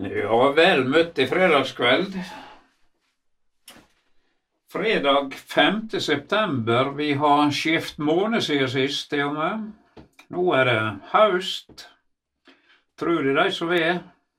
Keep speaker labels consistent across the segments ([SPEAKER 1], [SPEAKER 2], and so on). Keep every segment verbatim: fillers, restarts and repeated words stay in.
[SPEAKER 1] Ja, vel møtt i fredagskveld. Fredag femte september, vi har skift måned siden sist, til og med. Nå er det høst, tror det de som er.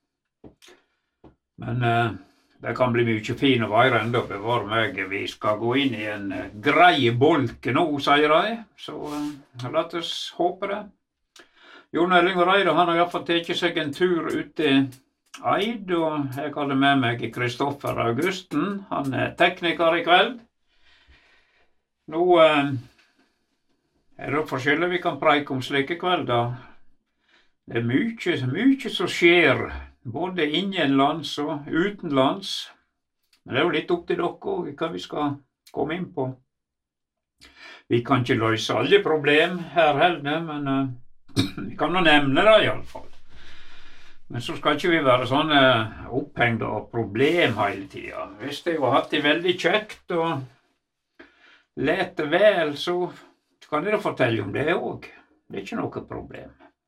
[SPEAKER 1] Men eh, det kan bli mye fin og være enda bevare meg. Vi skal gå inn i en eh, grei bolk nå, sier de. Så eh, la oss håpe det. Jon Erling Reidar, han har i hvert fall tatt seg en tur ute i Eid, og jeg hadde med meg Kristoffer Augusten. Han er tekniker i kveld. Nå eh, er det forskjellig vi kan preike om slike kvelder. Det er mye, mye som skjer, både innenlands og utenlands. Men det er jo litt opp til dere også, hva vi skal komme inn på. Vi kan ikke løse alle problem her heller, men eh, vi kan jo nevne det i alle fall. Men så skal ikke vi være sånn eh, opphengde av problem hele tiden. Hvis jeg har hatt det veldig kjekt og lete vel, så kan dere fortelle om det også. Det er ikke noe problem.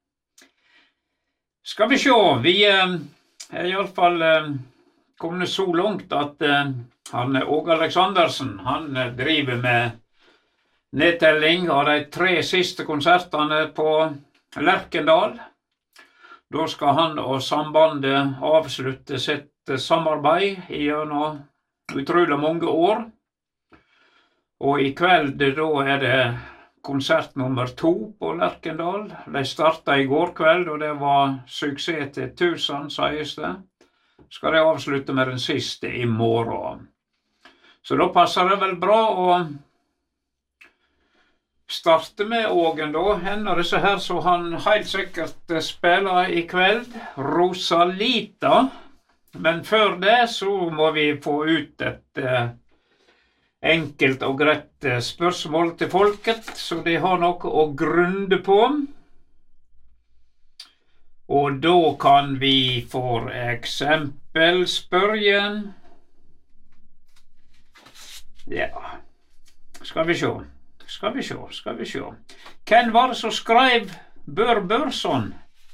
[SPEAKER 1] Skal vi se, vi eh, er i alle fall eh, kommet så langt at eh, han, Åge Aleksandersen, han eh, driver med nedtelling av de tre siste konsertene på Lerkendal. Da skal han og sambandet avslutte sitt samarbeid gjennom utrolig mange år. Og i kveld da er det konsert nummer to på Lerkendal. De startet i går kveld, og det var suksess til tusen, sies det. Skal de avslutte med den siste i morgen. Så da passer det vel bra å starte med Ågen da. En av disse her som han helt sikkert spiller i kveld, Rosalita. Men før det så må vi få ut et eh, enkelt og greit spørsmål til folket, så de har noe å grunde på. Og da kan vi for eksempel spørre. Ja, skal vi se. Skal vi se, skal vi se. Hvem var det som skrev Bør Børson?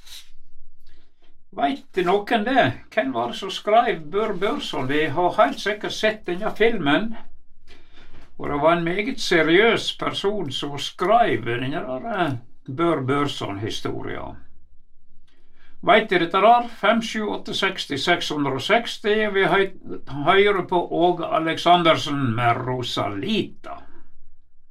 [SPEAKER 1] Vet noen det? Hvem var det som skrev Bør Børson? Vi har helt sikkert sett denne filmen. Og det var en meget seriøs person som skrev denne der Bør Børson-historien. Vet dere dette der? fem sju åtte seks seks seks. Vi hører på Åge Aleksandersen med Rosalita.